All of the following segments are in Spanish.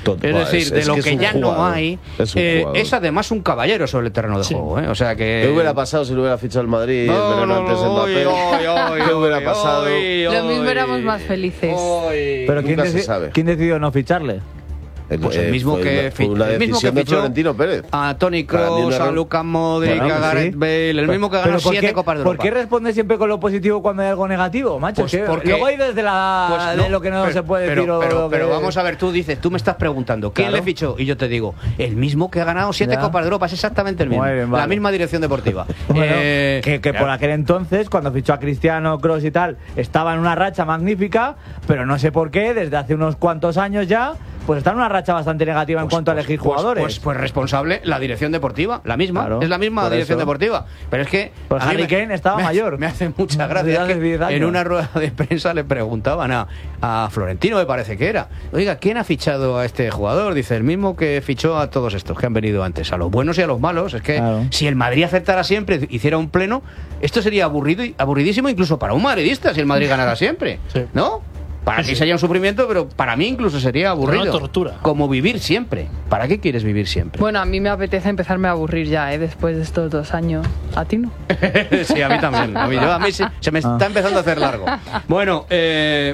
Es decir, de lo que ya no hay, es además un caballero sobre el terreno de juego. O sea que... ¿Qué hubiera pasado si lo hubiera fichado el Madrid pero antes de Mbappé? ¿Qué hubiera pasado? Lo mismo éramos más felices. Pero ¿quién decidió no ficharle? Pues el mismo que fichó. Una decisión de Florentino Pérez. A Toni Kroos, a Luka Modric, a Gareth Bale, el mismo que ganó 7 Copas de Europa. ¿Por qué responde siempre con lo positivo cuando hay algo negativo, macho? Pues porque, luego hay desde de lo que no se puede decir. Pero vamos a ver, tú me estás preguntando, ¿quién le fichó? Y yo te digo, el mismo que ha ganado 7 Copas de Europa, es exactamente el mismo. Bien, vale. La misma dirección deportiva. Bueno, que por aquel entonces, cuando fichó a Cristiano, Kroos y tal, estaba en una racha magnífica, pero no sé por qué, desde hace unos cuantos años ya, pues está en una racha bastante negativa en cuanto a elegir jugadores. Pues responsable la dirección deportiva, la misma, es la misma dirección deportiva. Pero es que pues Harry Kane estaba mayor. Me hace mucha gracia que en una rueda de prensa le preguntaban a Florentino, me parece que era, oiga, ¿quién ha fichado a este jugador? Dice, el mismo que fichó a todos estos que han venido antes, a los buenos y a los malos. Es que si el Madrid aceptara siempre, hiciera un pleno, esto sería aburridísimo incluso para un madridista si el Madrid ganara siempre, ¿no? Para ti sería un sufrimiento, pero para mí incluso sería aburrido. Una tortura. Como vivir siempre. ¿Para qué quieres vivir siempre? Bueno, a mí me apetece empezarme a aburrir ya, después de estos 2 años. ¿A ti no? Sí, a mí también. A mí se me está empezando a hacer largo. Bueno, el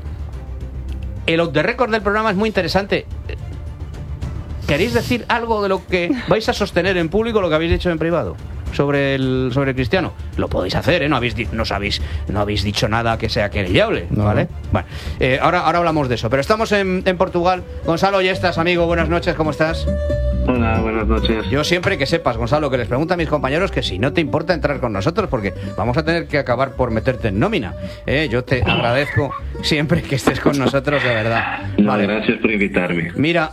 off the record del programa es muy interesante. ¿Queréis decir algo de lo que vais a sostener en público, lo que habéis dicho en privado? Sobre Cristiano, lo podéis hacer, ¿eh? No habéis dicho nada que sea querellable, ¿vale? Bueno, ahora hablamos de eso, pero estamos en Portugal. Gonzalo Yestas, amigo, buenas noches, ¿cómo estás? Hola, buenas noches. Yo siempre que sepas, Gonzalo, que les pregunto a mis compañeros que si no te importa entrar con nosotros, porque vamos a tener que acabar por meterte en nómina. Yo te agradezco siempre que estés con nosotros, de verdad. No, gracias por invitarme. Mira,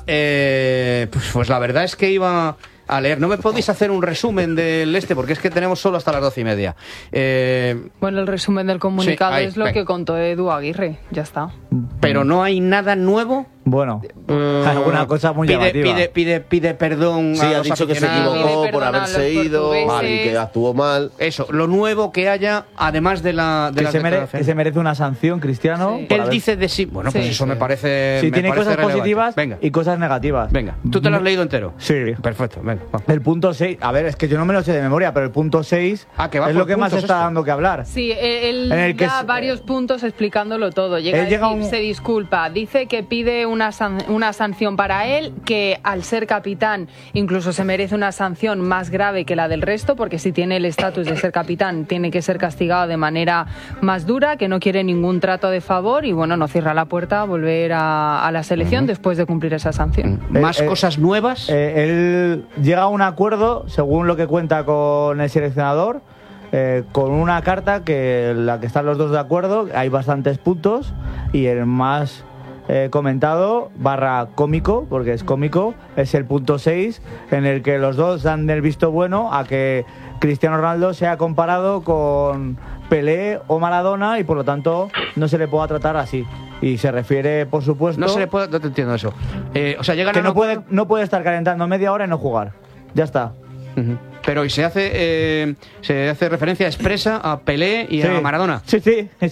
pues la verdad es que iba a leer. No me podéis hacer un resumen del porque es que tenemos solo hasta las 12:30. Bueno, el resumen del comunicado es lo que contó Edu Aguirre, ya está. Pero no hay nada nuevo. Bueno, alguna cosa muy llamativa. Pide perdón. Sí, ha dicho que se equivocó por haberse ido y que actuó mal. Eso, lo nuevo que haya, además de que se merece una sanción, Cristiano. Sí. Él dice de sí. Bueno, pues eso me parece. Sí, tiene cosas relevante. positivas y cosas negativas. Venga, ¿tú te lo has leído entero? Sí. Perfecto, venga. El punto 6, a ver, es que yo no me lo sé de memoria, pero el punto 6 es lo que más está dando que hablar. Sí, él da varios puntos explicándolo todo. Se disculpa, dice que pide una sanción para él, que al ser capitán incluso se merece una sanción más grave que la del resto, porque si tiene el estatus de ser capitán tiene que ser castigado de manera más dura, que no quiere ningún trato de favor y bueno, no cierra la puerta a volver a la selección después de cumplir esa sanción. ¿Más cosas nuevas? Él llega a un acuerdo, según lo que cuenta con el seleccionador, con una carta la que están los dos de acuerdo. Hay bastantes puntos y el más comentado / cómico, porque es cómico, es el punto 6, en el que los dos dan el visto bueno a que Cristiano Ronaldo sea comparado con Pelé o Maradona y por lo tanto no se le pueda tratar así. Y se refiere, por supuesto... No te entiendo eso. O sea, llegan que no puede estar calentando media hora y no jugar. Ya está. Pero ¿y se hace referencia expresa a Pelé y a Maradona? Sí.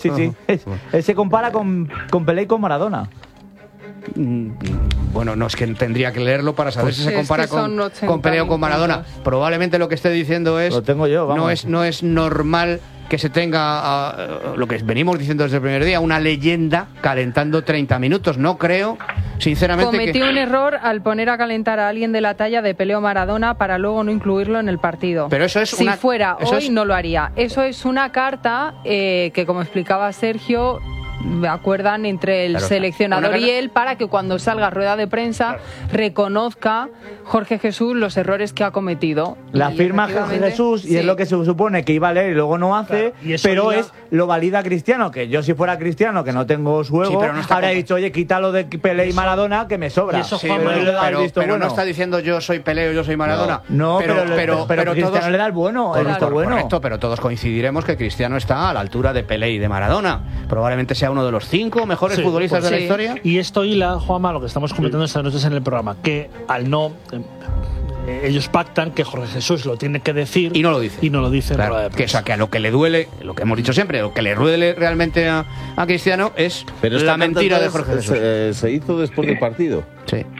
Él se compara con Pelé y con Maradona. Bueno, no, es que tendría que leerlo para saber si se compara con Pelé o con Maradona. Probablemente lo que esté diciendo es... Lo tengo yo, vamos. No es normal que se tenga, lo que venimos diciendo desde el primer día, una leyenda calentando 30 minutos. No creo, sinceramente... Cometió un error al poner a calentar a alguien de la talla de Pelé o Maradona para luego no incluirlo en el partido. Pero eso es si fuera hoy no lo haría. Eso es una carta que, como explicaba Sergio, acuerdan entre el seleccionador y él para que cuando salga rueda de prensa reconozca Jorge Jesús los errores que ha cometido. La firma Jorge Jesús y es lo que se supone que iba a leer y luego no hace, pero lo valida Cristiano, que yo si fuera Cristiano, que no tengo su ego, habría dicho, oye, quítalo de Pelé y Maradona que me sobra. Pero no está diciendo yo soy Pelé o yo soy Maradona. No, pero Cristiano todos le da el bueno. Correcto, pero todos coincidiremos que Cristiano está a la altura de Pelé y de Maradona. Probablemente sea uno de los 5 mejores futbolistas de la historia. Y esto hila, Juanma, lo que estamos comentando estas noches en el programa, que al no... ellos pactan que Jorge Jesús lo tiene que decir y no lo dice. Claro, que a lo que le duele, lo que hemos dicho siempre, lo que le duele realmente a Cristiano es la mentira de Jorge Jesús. Se hizo después del partido. Sí.